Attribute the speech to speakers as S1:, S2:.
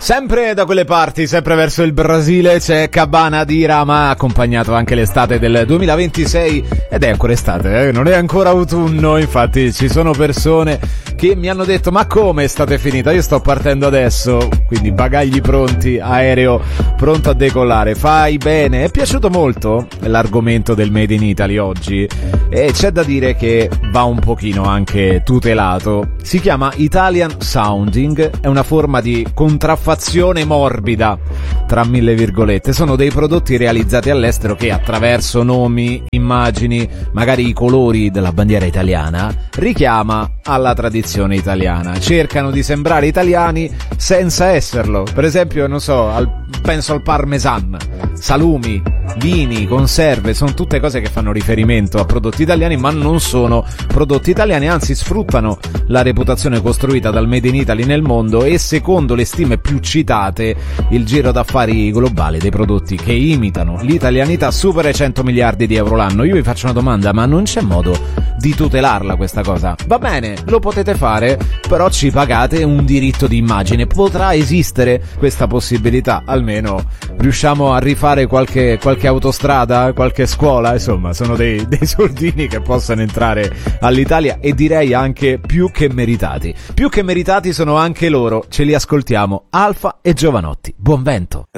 S1: Sempre da quelle parti, sempre verso il Brasile, c'è Cabana di Rama, accompagnato anche l'estate del 2026, ed è ancora estate, non è ancora autunno. Infatti ci sono persone che mi hanno detto: ma come estate finita? Io sto partendo adesso, quindi bagagli pronti, aereo pronto a decollare. Fai bene, è piaciuto molto l'argomento del Made in Italy oggi, e c'è da dire che va un pochino anche tutelato. Si chiama Italian Sounding, è una forma di contraffazione morbida, tra mille virgolette. Sono dei prodotti realizzati all'estero che attraverso nomi, immagini, magari i colori della bandiera italiana, richiama alla tradizione italiana. Cercano di sembrare italiani senza esserlo. Per esempio, non so, penso al parmesan, salumi, vini, conserve, sono tutte cose che fanno riferimento a prodotti italiani, ma non sono prodotti italiani, anzi sfruttano la reputazione costruita dal Made in Italy nel mondo, e secondo le stime più citate il giro d'affari globale dei prodotti che imitano l'italianità supera i 100 miliardi di euro l'anno. Io vi faccio una domanda: ma non c'è modo di tutelarla questa cosa? Va bene, lo potete fare, però ci pagate un diritto di immagine. Potrà esistere questa possibilità? Almeno riusciamo a rifare qualche autostrada, qualche scuola, insomma sono dei soldini che possono entrare all'Italia, e direi anche più che meritati. Più che meritati sono anche loro, ce li ascoltiamo, Alfa e Giovanotti. Buon vento.